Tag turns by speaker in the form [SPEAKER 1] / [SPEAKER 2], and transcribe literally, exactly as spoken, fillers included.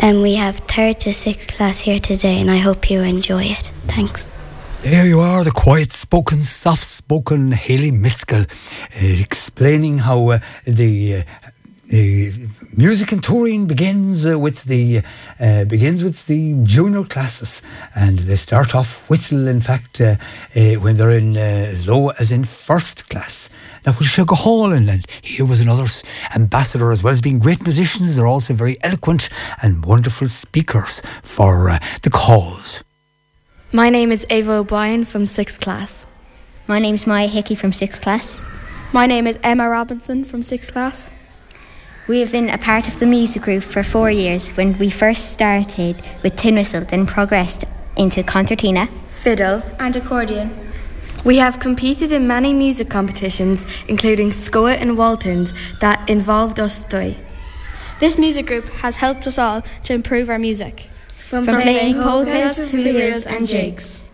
[SPEAKER 1] And we have third to sixth class here today, and I hope you enjoy it. Thanks.
[SPEAKER 2] There you are, the quiet-spoken, soft-spoken Hayley Miskell, uh, explaining how uh, the uh, uh, music and touring begins uh, with the uh, begins with the junior classes, and they start off whistle. In fact, uh, uh, when they're in uh, as low as in first class. Now, Sugar Hall, and here was another ambassador, as well as being great musicians. They're also very eloquent and wonderful speakers for uh, the cause.
[SPEAKER 3] My name is Ava O'Brien from sixth class.
[SPEAKER 4] My name is Maya Hickey from sixth class.
[SPEAKER 5] My name is Emma Robinson from sixth class.
[SPEAKER 4] We have been a part of the music group for four years when we first started with tin whistle, then progressed into concertina,
[SPEAKER 3] fiddle
[SPEAKER 5] and accordion.
[SPEAKER 3] We have competed in many music competitions, including Scoa and Waltons, that involved us three.
[SPEAKER 5] This music group has helped us all to improve our music.
[SPEAKER 4] From, From playing polkas to reels and jigs.